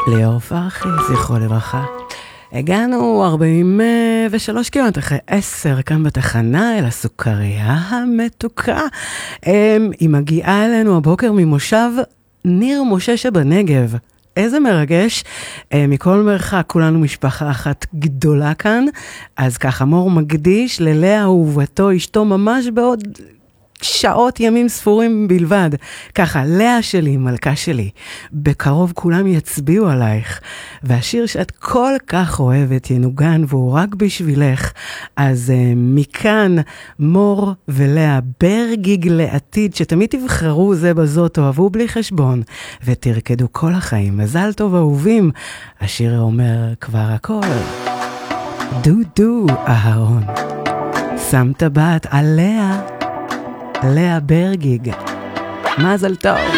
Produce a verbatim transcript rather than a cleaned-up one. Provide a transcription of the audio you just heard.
ליאור פרחי, זכרו לברכה. הגענו ארבעים ושלוש קילומטר אחרי עשר כאן בתחנה אל הסוכריה המתוקה. היא מגיעה אלינו הבוקר ממושב ניר משה שבנגב. איזה מרגש, מכל מרחק, כולנו משפחה אחת גדולה כאן, אז ככה מור מקדיש ללאה אהובתו, אשתו ממש בעוד שעות ימים ספורים בלבד. ככה, לאה שלי, מלכה שלי, בקרוב כולם יצביעו עלייך, והשיר שאת כל כך אוהבת ינוגן והוא רק בשבילך, אז uh, מכאן מור ולאה ברגיג לעתיד, שתמיד תבחרו זה בזאת, אוהבו בלי חשבון, ותרקדו כל החיים. מזל טוב אהובים, השיר אומר כבר הכל. דודו אהרון, שם טבעת עליה, לאה ברגיג, מזל טוב.